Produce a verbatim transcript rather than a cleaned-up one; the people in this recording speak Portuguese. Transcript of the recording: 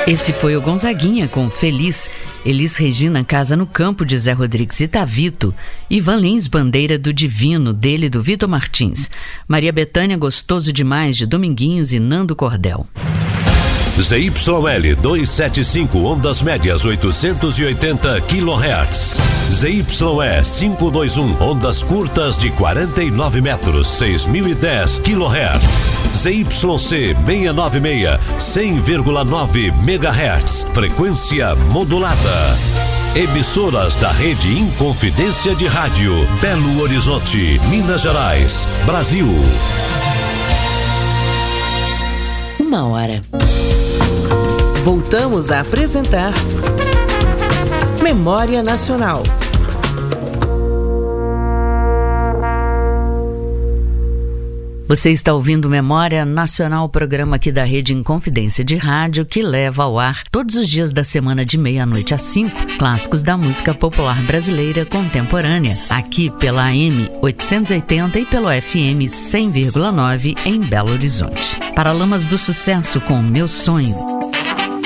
Esse foi o Gonzaguinha com Feliz, Elis Regina Casa no Campo de Zé Rodrigues e Tavito, Ivan Lins Bandeira do Divino, dele do Vitor Martins, Maria Bethânia Gostoso Demais de Dominguinhos e Nando Cordel. Z Y L duzentos e setenta e cinco, ondas médias oitocentos e oitenta quilohertz. Z Y E quinhentos e vinte e um, ondas curtas de quarenta e nove metros, seis mil e dez quilohertz. Z Y C seiscentos e noventa e seis, cem vírgula nove megahertz, frequência modulada. Emissoras da Rede Inconfidência de Rádio, Belo Horizonte, Minas Gerais, Brasil. Uma hora. Voltamos a apresentar Memória Nacional. Você está ouvindo Memória Nacional, programa aqui da Rede Inconfidência de Rádio, que leva ao ar todos os dias da semana de meia-noite às cinco, clássicos da música popular brasileira contemporânea, aqui pela A M oitocentos e oitenta e pelo F M cem vírgula nove em Belo Horizonte. Paralamas do Sucesso com Meu Sonho.